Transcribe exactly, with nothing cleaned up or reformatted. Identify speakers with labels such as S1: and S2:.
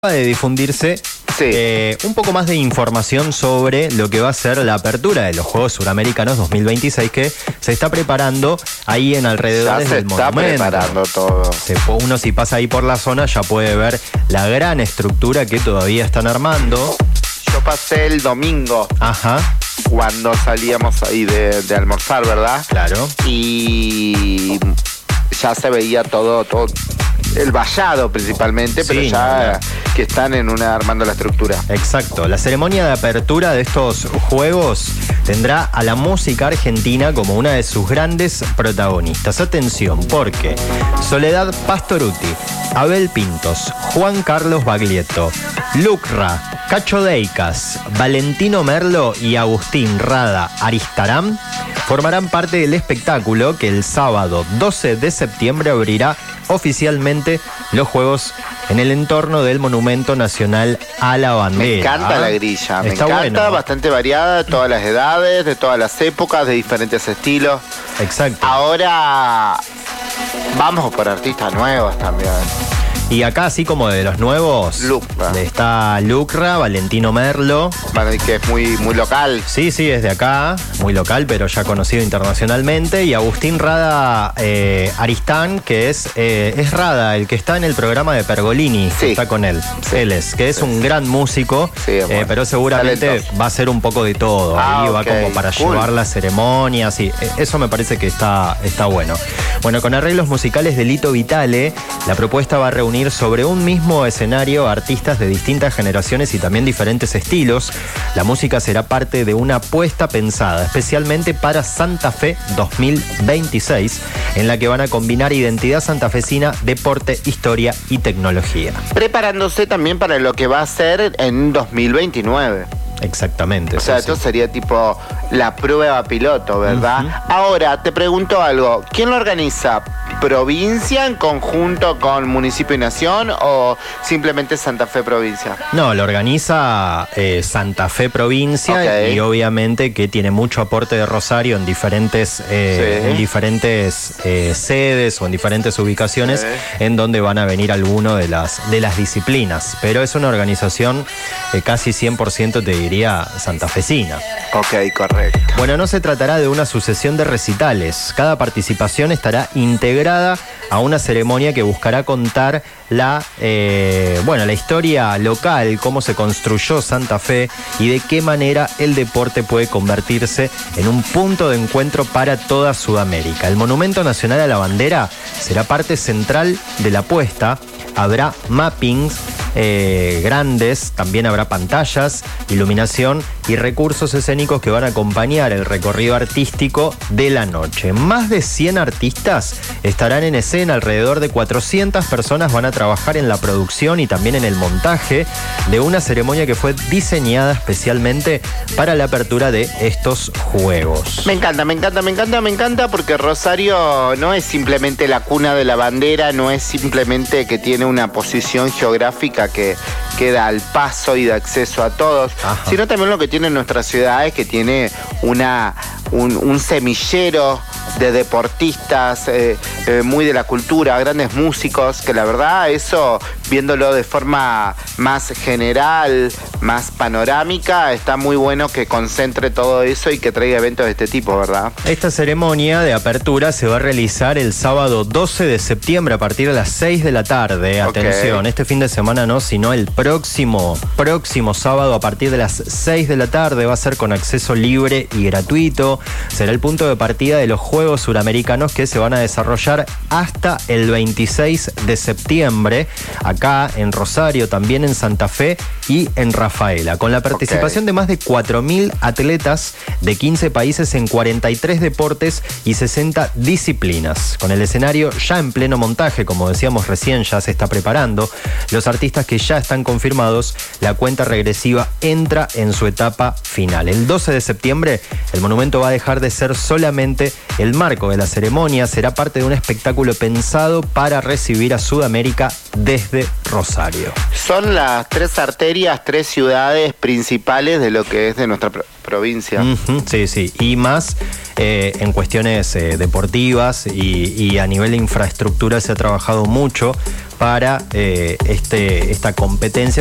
S1: de difundirse sí. eh, un poco más de información sobre lo que va a ser la apertura de los Juegos Suramericanos dos mil veintiséis, que se está preparando ahí en alrededor del monumento.
S2: Ya se está preparando todo.
S1: Se, uno si pasa ahí por la zona ya puede ver la gran estructura que todavía están armando.
S2: Yo pasé el domingo.
S1: Ajá.
S2: Cuando salíamos ahí de, de almorzar, ¿verdad?
S1: Claro.
S2: Y ya se veía todo, todo el vallado principalmente, pero sí, ya no, que están en una armando la estructura.
S1: Exacto. La ceremonia de apertura de estos juegos tendrá a la música argentina como una de sus grandes protagonistas. Atención, porque Soledad Pastorutti, Abel Pintos, Juan Carlos Baglietto, Lucra, Cacho Deicas, Valentino Merlo y Agustín Rada Aristarán formarán parte del espectáculo que el sábado doce de septiembre abrirá oficialmente los Juegos en el entorno del Monumento Nacional a la Bandera.
S2: Me encanta la grilla, me
S1: Está
S2: encanta,
S1: bueno.
S2: Bastante variada, de todas las edades, de todas las épocas, de diferentes estilos.
S1: Exacto.
S2: Ahora vamos por artistas nuevos también.
S1: Y acá, así como de los nuevos,
S2: Lucra.
S1: está Lucra, Valentino Merlo.
S2: Que es muy, muy local.
S1: Sí, sí, es de acá, muy local, pero ya conocido internacionalmente. Y Agustín Rada eh, Aristán, que es, eh, es Rada, el que está en el programa de Pergolini,
S2: sí.
S1: que está con él. Sí. Él es, que es sí. un gran músico,
S2: sí,
S1: eh, pero seguramente
S2: talentoso.
S1: Va a ser un poco de todo.
S2: Ah,
S1: Ahí
S2: okay.
S1: va como para
S2: cool.
S1: llevar las ceremonias. Y eso me parece que está, está bueno. Bueno, con arreglos musicales de Lito Vitale, la propuesta va a reunir sobre un mismo escenario artistas de distintas generaciones y también diferentes estilos. La música será parte de una apuesta pensada especialmente para Santa Fe dos mil veintiséis, en la que van a combinar identidad santafesina, deporte, historia y tecnología.
S2: Preparándose también para lo que va a ser en dos mil veintinueve.
S1: Exactamente.
S2: O sea,
S1: sí,
S2: esto
S1: sí.
S2: sería tipo la prueba piloto, ¿verdad? Uh-huh. Ahora, te pregunto algo. ¿Quién lo organiza? ¿Provincia en conjunto con municipio y nación o simplemente Santa Fe provincia?
S1: No, lo organiza eh, Santa Fe provincia, okay. Y obviamente que tiene mucho aporte de Rosario en diferentes, eh, sí. en diferentes eh, sedes o en diferentes ubicaciones, sí. En donde van a venir algunos de las, de las disciplinas. Pero es una organización eh, casi cien por ciento, te diría, santafesina.
S2: Ok, correcto.
S1: Bueno, no se tratará de una sucesión de recitales. Cada participación estará integrada a una ceremonia que buscará contar la, eh, bueno, la historia local, cómo se construyó Santa Fe y de qué manera el deporte puede convertirse en un punto de encuentro para toda Sudamérica. El Monumento Nacional a la Bandera será parte central de la apuesta. Habrá mappings eh, grandes, también habrá pantallas, iluminación y recursos escénicos que van a acompañar el recorrido artístico de la noche. Más de cien artistas estarán en escena, alrededor de cuatrocientas personas van a trabajar en la producción y también en el montaje de una ceremonia que fue diseñada especialmente para la apertura de estos juegos.
S2: Me encanta, me encanta, me encanta, me encanta, porque Rosario no es simplemente la cuna de la bandera, no es simplemente que tiene una posición geográfica que queda al paso y de acceso a todos, ajá, sino también lo que tiene nuestra ciudad es que tiene una, un, un semillero de deportistas, eh, eh, muy de la cultura, grandes músicos, que la verdad eso, viéndolo de forma más general, más panorámica, está muy bueno que concentre todo eso y que traiga eventos de este tipo, ¿verdad?
S1: Esta ceremonia de apertura se va a realizar el sábado doce de septiembre a partir de las seis de la tarde.
S2: Okay.
S1: Atención, este fin de semana no, sino el próximo, próximo sábado a partir de las seis de la tarde. Va a ser con acceso libre y gratuito. Será el punto de partida de los Juegos Suramericanos que se van a desarrollar hasta el veintiséis de septiembre, acá en Rosario, también en Santa Fe y en Rafaela, con la participación okay. de más de cuatro mil atletas de quince países en cuarenta y tres deportes y sesenta disciplinas. Con el escenario ya en pleno montaje, como decíamos recién, ya se está preparando, los artistas que ya están confirmados, la cuenta regresiva entra en su etapa final. El doce de septiembre, el monumento va a dejar de ser solamente el marco de la ceremonia, será parte de un espectáculo pensado para recibir a Sudamérica desde Rosario.
S2: Son las tres arterias, tres ciudades principales de lo que es de nuestra pro- provincia.
S1: Uh-huh, sí, sí, y más eh, en cuestiones eh, deportivas y, y a nivel de infraestructura se ha trabajado mucho para eh, este, esta competencia